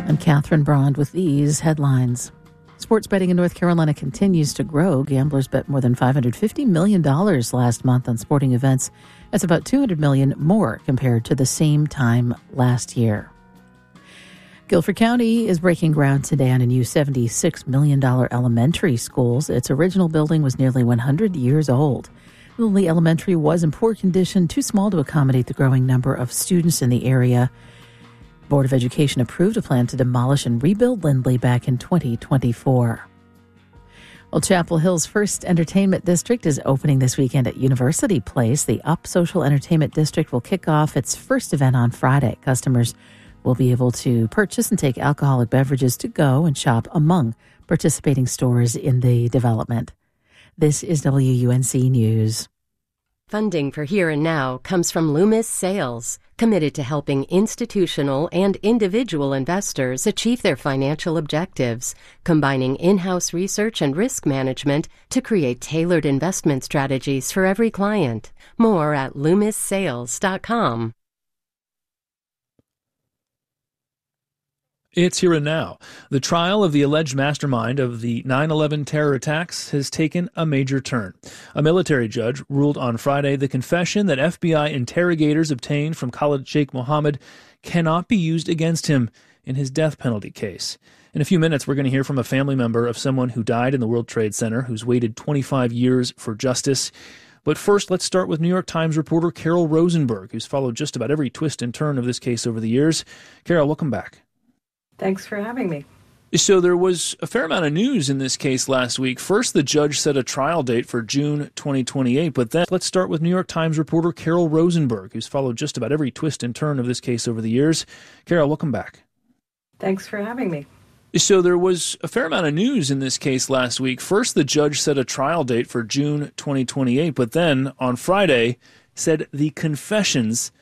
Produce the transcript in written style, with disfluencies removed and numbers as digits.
I'm Catherine Brond with these headlines. Sports betting in North Carolina continues to grow. Gamblers bet more than $550 million last month on sporting events. That's about $200 million more compared to the same time last year. Guilford County is breaking ground today on a new $76 million elementary school. Its original building was nearly 100 years old. Lindley Elementary was in poor condition, too small to accommodate the growing number of students in the area. Board of Education approved a plan to demolish and rebuild Lindley back in 2024. Well, Chapel Hill's first entertainment district is opening this weekend at University Place. The Up Social Entertainment District will kick off its first event on Friday. Customers will be able to purchase and take alcoholic beverages to go and shop among participating stores in the development. This is WUNC News. Funding for Here and Now comes from Loomis Sales, committed to helping institutional and individual investors achieve their financial objectives, combining in-house research and risk management to create tailored investment strategies for every client. More at loomissales.com. It's Here and Now. The trial of the alleged mastermind of the 9/11 terror attacks has taken a major turn. A military judge ruled on Friday the confession that FBI interrogators obtained from Khalid Sheikh Mohammed cannot be used against him in his death penalty case. In a few minutes, we're going to hear from a family member of someone who died in the World Trade Center, who's waited 25 years for justice. But first, let's start with New York Times reporter Carol Rosenberg, who's followed just about every twist and turn of this case over the years. Carol, welcome back. Thanks for having me. So there was a fair amount of news in this case last week. First, the judge set a trial date for June 2028, but then let's start with New York Times reporter Carol Rosenberg, who's followed just about every twist and turn of this case over the years. Carol, welcome back. Thanks for having me. So there was a fair amount of news in this case last week. First, the judge set a trial date for June 2028, but then on Friday said the confessions